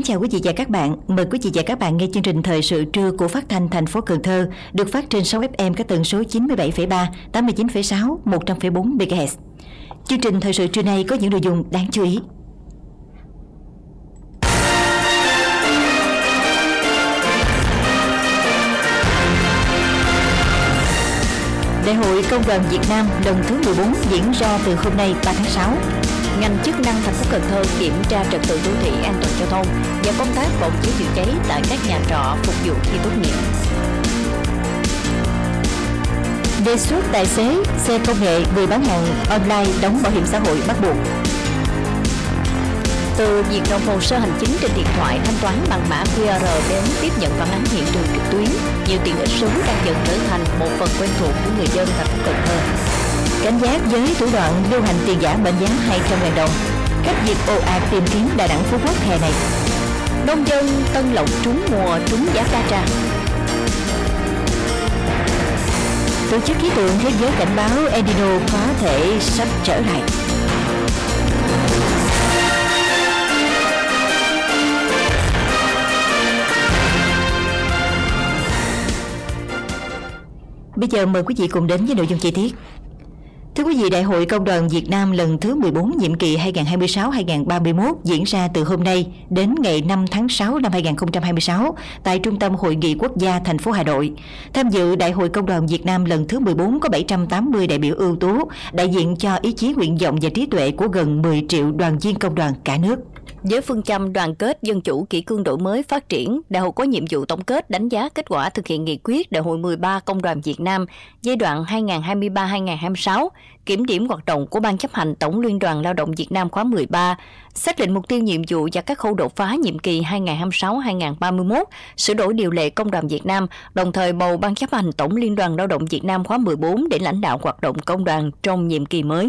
Kính chào quý vị và các bạn. Mời quý vị và các bạn nghe chương trình Thời sự trưa của Phát thanh thành phố Cần Thơ được phát trên 6 FM các tần số 97,3, 89,6, 100,4 MHz. Chương trình Thời sự trưa nay có những nội dung đáng chú ý. Đại hội Công đoàn Việt Nam lần thứ 14 diễn ra từ hôm nay 3 tháng 6. Ngành chức năng thành phố Cần Thơ kiểm tra trật tự đô thị, an toàn giao thông và công tác phòng cháy chữa cháy tại các nhà trọ phục vụ thi tốt nghiệp. Đề xuất tài xế xe công nghệ, người bán hàng online đóng bảo hiểm xã hội bắt buộc. Từ việc nộp hồ sơ hành chính trên điện thoại, thanh toán bằng mã QR đến tiếp nhận phản ánh hiện trường trực tuyến, nhiều tiện ích số đang dần trở thành một phần quen thuộc của người dân thành phố Cần Thơ. Cảnh giác với thủ đoạn lưu hành tiền giả mệnh giá 200.000 đồng. Khách Việt ồ ạt tìm kiếm Đà Nẵng Phú Quốc hè này. Nông dân Tân Lộc trúng mùa trúng giá cá tra. Tổ chức khí tượng thế giới cảnh báo El Nino có thể sắp trở lại. Bây giờ mời quý vị cùng đến với nội dung chi tiết. Thưa quý vị, Đại hội Công đoàn Việt Nam lần thứ 14 nhiệm kỳ 2026-2031 diễn ra từ hôm nay đến ngày 5 tháng 6 năm 2026 tại Trung tâm Hội nghị Quốc gia thành phố Hà Nội. Tham dự Đại hội Công đoàn Việt Nam lần thứ 14 có 780 đại biểu ưu tú, đại diện cho ý chí nguyện vọng và trí tuệ của gần 10 triệu đoàn viên công đoàn cả nước. Với phương châm đoàn kết, dân chủ, kỷ cương đổi mới, phát triển, Đại hội có nhiệm vụ tổng kết, đánh giá kết quả thực hiện nghị quyết Đại hội 13 Công đoàn Việt Nam giai đoạn 2023-2026, kiểm điểm hoạt động của Ban chấp hành Tổng Liên đoàn Lao động Việt Nam khóa 13, xác định mục tiêu nhiệm vụ và các khâu đột phá nhiệm kỳ 2026-2031, sửa đổi điều lệ Công đoàn Việt Nam, đồng thời bầu Ban chấp hành Tổng Liên đoàn Lao động Việt Nam khóa 14 để lãnh đạo hoạt động công đoàn trong nhiệm kỳ mới.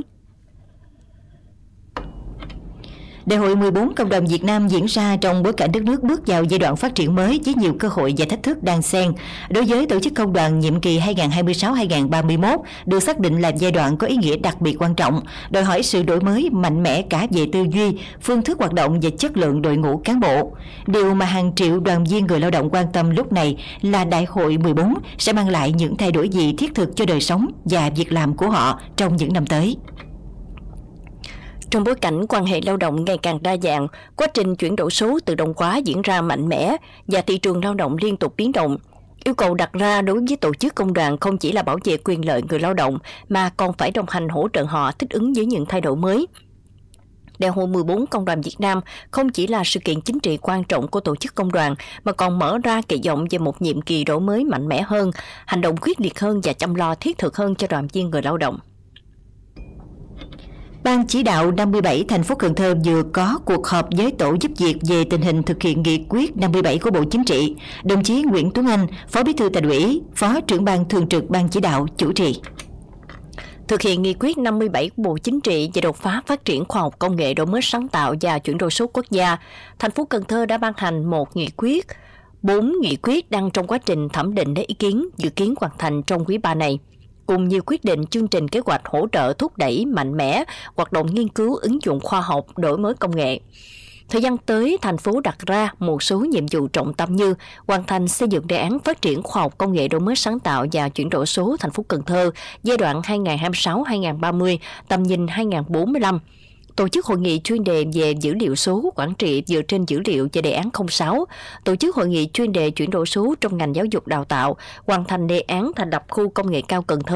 Đại hội 14 Công đoàn Việt Nam diễn ra trong bối cảnh đất nước bước vào giai đoạn phát triển mới với nhiều cơ hội và thách thức đan xen. Đối với tổ chức công đoàn nhiệm kỳ 2026-2031 được xác định là giai đoạn có ý nghĩa đặc biệt quan trọng, đòi hỏi sự đổi mới mạnh mẽ cả về tư duy, phương thức hoạt động và chất lượng đội ngũ cán bộ. Điều mà hàng triệu đoàn viên người lao động quan tâm lúc này là Đại hội 14 sẽ mang lại những thay đổi gì thiết thực cho đời sống và việc làm của họ trong những năm tới. Trong bối cảnh quan hệ lao động ngày càng đa dạng, quá trình chuyển đổi số tự động hóa diễn ra mạnh mẽ và thị trường lao động liên tục biến động. Yêu cầu đặt ra đối với tổ chức công đoàn không chỉ là bảo vệ quyền lợi người lao động mà còn phải đồng hành hỗ trợ họ thích ứng với những thay đổi mới. Đại hội 14 Công đoàn Việt Nam không chỉ là sự kiện chính trị quan trọng của tổ chức công đoàn mà còn mở ra kỳ vọng về một nhiệm kỳ đổi mới mạnh mẽ hơn, hành động quyết liệt hơn và chăm lo thiết thực hơn cho đoàn viên người lao động. Ban chỉ đạo 57 thành phố Cần Thơ vừa có cuộc họp với tổ giúp việc về tình hình thực hiện nghị quyết 57 của Bộ Chính trị. Đồng chí Nguyễn Tuấn Anh, Phó Bí thư Thành ủy, Phó trưởng ban thường trực Ban chỉ đạo chủ trì. Thực hiện nghị quyết 57 của Bộ Chính trị về đột phá phát triển khoa học công nghệ, đổi mới sáng tạo và chuyển đổi số quốc gia, thành phố Cần Thơ đã ban hành 1 nghị quyết, 4 nghị quyết đang trong quá trình thẩm định lấy ý kiến, dự kiến hoàn thành trong quý 3 này, cùng nhiều quyết định chương trình kế hoạch hỗ trợ thúc đẩy mạnh mẽ hoạt động nghiên cứu ứng dụng khoa học đổi mới công nghệ. Thời gian tới, thành phố đặt ra một số nhiệm vụ trọng tâm như hoàn thành xây dựng đề án phát triển khoa học công nghệ đổi mới sáng tạo và chuyển đổi số thành phố Cần Thơ giai đoạn 2026-2030, tầm nhìn 2045. Tổ chức hội nghị chuyên đề về dữ liệu số quản trị dựa trên dữ liệu về đề án 06, tổ chức hội nghị chuyên đề chuyển đổi số trong ngành giáo dục đào tạo, hoàn thành đề án thành lập khu công nghệ cao Cần Thơ